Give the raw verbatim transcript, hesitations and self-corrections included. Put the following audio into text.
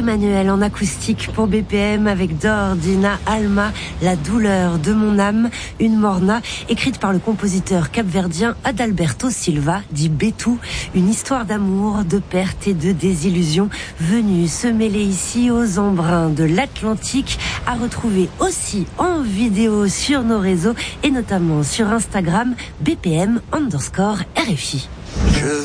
Emmanuel en acoustique pour B P M avec Dor, Dina, Alma, La douleur de mon âme, une morna, écrite par le compositeur capverdien Adalberto Silva, dit Betou, une histoire d'amour, de perte et de désillusion venue se mêler ici aux embruns de l'Atlantique, à retrouver aussi en vidéo sur nos réseaux et notamment sur Instagram B P M underscore R F I. Je